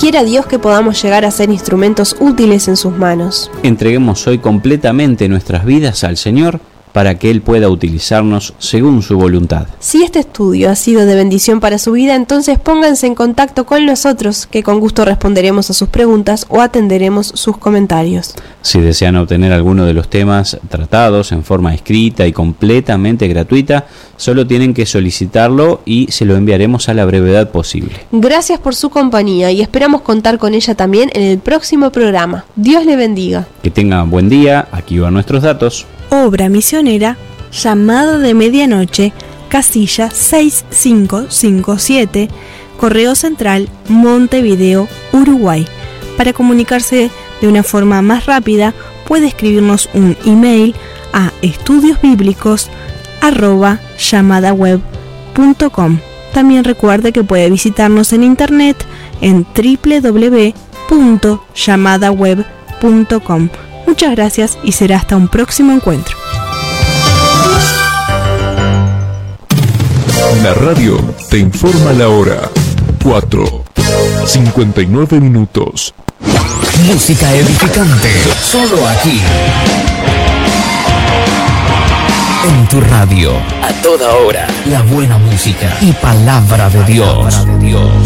quiera Dios que podamos llegar a ser instrumentos útiles en sus manos. Entreguemos hoy completamente nuestras vidas al Señor para que Él pueda utilizarnos según su voluntad. Si este estudio ha sido de bendición para su vida, entonces pónganse en contacto con nosotros, que con gusto responderemos a sus preguntas o atenderemos sus comentarios. Si desean obtener alguno de los temas tratados en forma escrita y completamente gratuita, solo tienen que solicitarlo y se lo enviaremos a la brevedad posible. Gracias por su compañía y esperamos contar con ella también en el próximo programa. Dios le bendiga. Que tengan buen día, aquí van nuestros datos. Obra misionera, llamado de medianoche, casilla 6557, Correo Central, Montevideo, Uruguay. Para comunicarse de una forma más rápida, puede escribirnos un email a estudiosbiblicos@llamadaweb.com. También recuerde que puede visitarnos en internet en www.llamadaweb.com. Muchas gracias y será hasta un próximo encuentro. La radio te informa la hora. 4:59 minutos. Música edificante, solo aquí. En tu radio, a toda hora, la buena música y palabra de Dios.